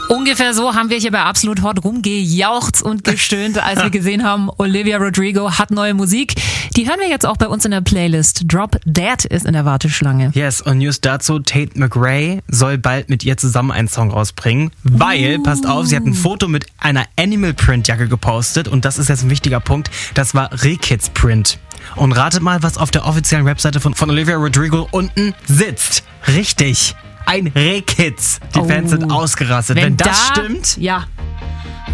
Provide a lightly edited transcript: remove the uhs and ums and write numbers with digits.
Ungefähr so haben wir hier bei Absolut Hot rumgejauchzt und gestöhnt, als wir gesehen haben, Olivia Rodrigo hat neue Musik. Die hören wir jetzt auch bei uns in der Playlist. Drop Dead ist in der Warteschlange. Yes, und News dazu, Tate McRae soll bald mit ihr zusammen einen Song rausbringen, weil, passt auf, sie hat ein Foto mit einer Animal Print Jacke gepostet und das ist jetzt ein wichtiger Punkt, das war Rehkids Print. Und ratet mal, was auf der offiziellen Webseite von Olivia Rodrigo unten sitzt. Richtig. Ein Rehkids. Die Fans sind ausgerastet. Wenn das stimmt, ja,